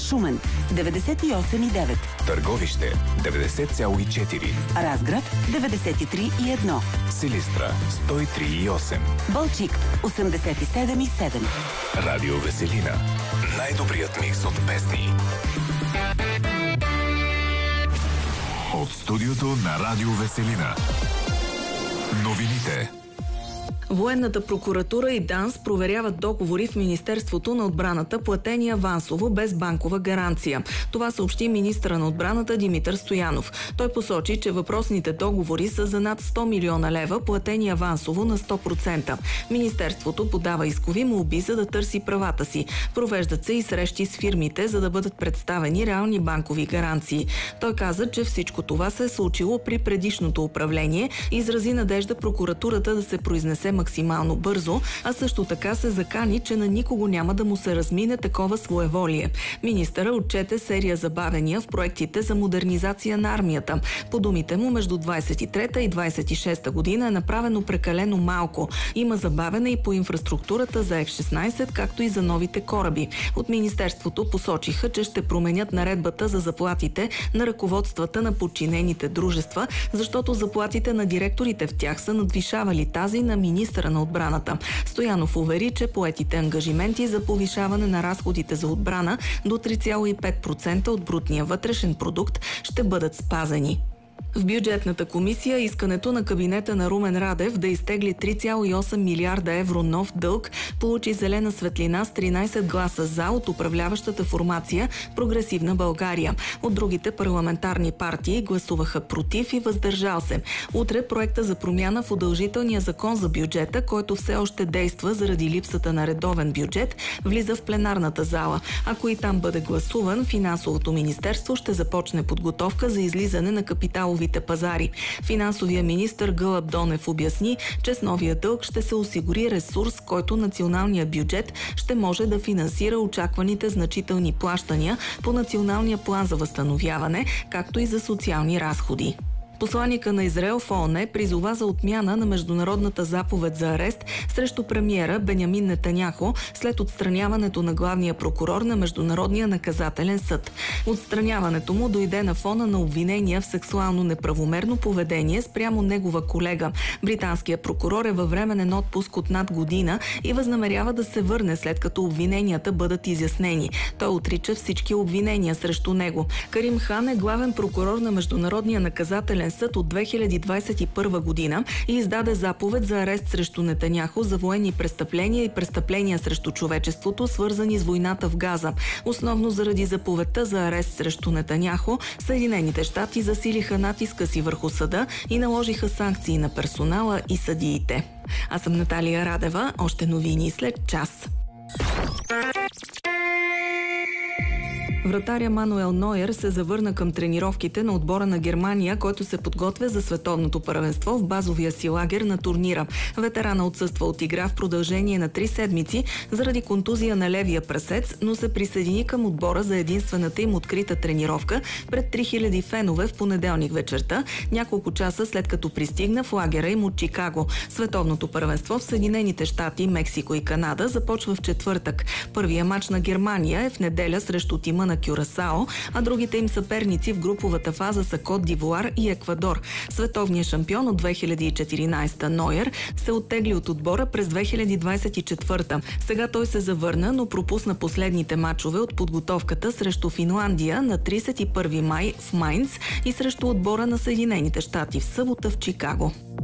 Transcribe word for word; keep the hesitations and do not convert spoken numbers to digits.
Шумен деветдесет и осем и девет, Търговище деветдесет цяло и четири, Разград деветдесет и три и едно, Силистра сто и три и осем, Балчик осемдесет и седем и седем. Радио Веселина. Най-добрият микс от песни. От студиото на Радио Веселина. Новините. Военната прокуратура и ДАНС проверяват договори в Министерството на отбраната, платени авансово без банкова гаранция. Това съобщи министъра на отбраната Димитър Стоянов. Той посочи, че въпросните договори са за над сто милиона лева, платени авансово на сто процента. Министерството подава искови молби, за да търси правата си. Провеждат се и срещи с фирмите, за да бъдат представени реални банкови гаранции. Той каза, че всичко това се е случило при предишното управление и изрази надежда прокуратурата да се произнесе максимално бързо, а също така се закани, че на никого няма да му се размине такова своеволие. Министъра отчете серия забавения в проектите за модернизация на армията. По думите му, между двадесет и трета и двадесет и шеста година е направено прекалено малко. Има забавене и по инфраструктурата за Еф шестнадесет, както и за новите кораби. От Министерството посочиха, че ще променят наредбата за заплатите на ръководствата на подчинените дружества, защото заплатите на директорите в тях са надвишавали тази на министъра на отбраната. Стоянов увери, че поетите ангажименти за повишаване на разходите за отбрана до три цяло и пет процента от брутния вътрешен продукт ще бъдат спазени. В бюджетната комисия искането на кабинета на Румен Радев да изтегли три цяло и осем милиарда евро нов дълг получи зелена светлина с тринадесет гласа за от управляващата формация Прогресивна България. От другите парламентарни партии гласуваха против и въздържал се. Утре проекта за промяна в удължителния закон за бюджета, който все още действа заради липсата на редовен бюджет, влиза в пленарната зала. Ако и там бъде гласуван, Финансовото министерство ще започне подготовка за излизане на капиталови пазари. Финансовия министър Гълъб Донев обясни, че с новия дълг ще се осигури ресурс, който националния бюджет ще може да финансира очакваните значителни плащания по националния план за възстановяване, както и за социални разходи. Посланика на Израел в ООН призова за отмяна на международната заповед за арест срещу премиера Бенямин Нетаняху след отстраняването на главния прокурор на Международния наказателен съд. Отстраняването му дойде на фона на обвинения в сексуално неправомерно поведение спрямо негова колега. Британският прокурор е във временен отпуск от над година и възнамерява да се върне, след като обвиненията бъдат изяснени. Той отрича всички обвинения срещу него. Карим Хан е главен прокурор на Международния наказателен съд от две хиляди двадесет и първа година и издаде заповед за арест срещу Нетаняху за военни престъпления и престъпления срещу човечеството, свързани с войната в Газа. Основно заради заповедта за арест срещу Нетаняху, Съединените щати засилиха натиска си върху съда и наложиха санкции на персонала и съдиите. Аз съм Наталия Радева. Още новини след час. Вратаря Мануел Нойер се завърна към тренировките на отбора на Германия, който се подготвя за световното първенство в базовия си лагер на турнира. Ветерана отсъства от игра в продължение на три седмици заради контузия на левия прасец, но се присъедини към отбора за единствената им открита тренировка пред три хиляди фенове в понеделник вечерта, няколко часа след като пристигна в лагера им от Чикаго. Световното първенство в Съединените щати, Мексико и Канада започва в четвъртък. Първия мач на Германия е в неделя срещу тима на Кюрасао, а другите им съперници в груповата фаза са Кот д'Ивуар и Еквадор. Световният шампион от две хиляди и четиринадесета Нойер се оттегли от отбора през две хиляди двадесет и четвърта. Сега той се завърна, но пропусна последните мачове от подготовката срещу Финландия на тридесет и първи май в Майнц и срещу отбора на Съединените щати в събота в Чикаго.